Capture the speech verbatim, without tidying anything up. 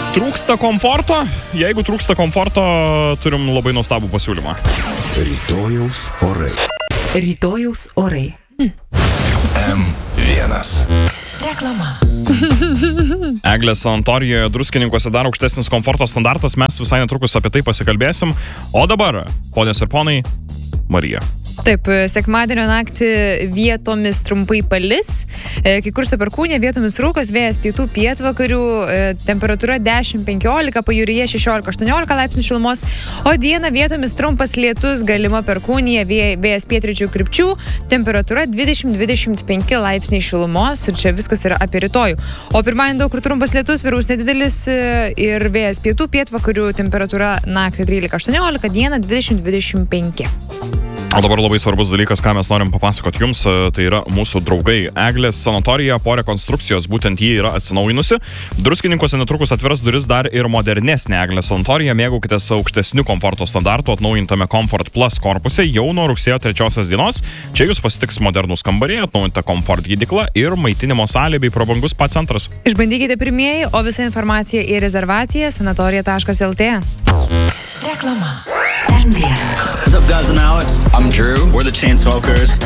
Trūksta komforto? Jeigu trūksta komforto, turim labai nuostabų pasiūlymą. Rytojaus orai. Rytojaus orai. Hmm. M vienas. Reklama. Eglės sanatorijoje Druskininkuose dar aukštesnis komforto standartas, mes visai netrukus apie tai pasikalbėsim. O dabar, ponios ir ponai, Marija. Taip, sekmadienio naktį vietomis trumpai palis, kai kur su perkūnė, vietomis rūkas, vėjas pietų pietvakarių, temperatūra dešimt penkiolika, pajūryje šešiolika aštuoniolika laipsnių šilumos, o dieną vietomis trumpas lietus, galima perkūnė, vėjas pietryčių krypčių, temperatūra dvidešimt dvidešimt penki laipsniai šilumos ir čia viskas yra apie rytojų. O pirmadienį daug kur trumpas lietus, vyraus nedidelis ir vėjas pietų pietvakarių, temperatūra naktį trylika aštuoniolika, dieną dvidešimt dvidešimt penki. O dabar labai svarbus dalykas, ką mes norim papasakoti jums, tai yra mūsų draugai. Eglės sanatorija po rekonstrukcijos, būtent jį yra atsinaujinusi. Druskininkuose netrukus atviras duris dar ir modernesnė Eglės sanatorija. Mėgaukitės aukštesnių komforto standartų atnaujintame Comfort Plus korpuse jau nuo rugsėjo trečiosios dienos. Čia jūs pasitiks modernūs kambariai, atnaujinta Comfort gydykla ir maitinimo salė bei prabangus spa centras. Išbandykite pirmieji, o visa informacija ir rezervacija sanatorija taškas el tė. Reklama. What's up, guys? I'm Alex. I'm Drew. We're the Chainsmokers.